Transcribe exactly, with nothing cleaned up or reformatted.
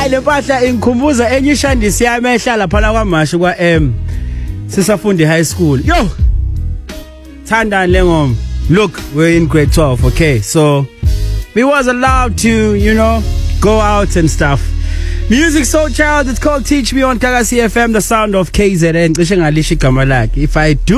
Hayi lempahla ingikhumbuza enye ishandisi yami ehlala phana kwaMashu kwa M sisafundi high school. Yo Thandani lengoma. Look, we're in grade twelve, okay? So we was allowed to, you know, go out and stuff. Music Soul Child, it's called Teach Me on Kakasi F M, the sound of K Z N. If I do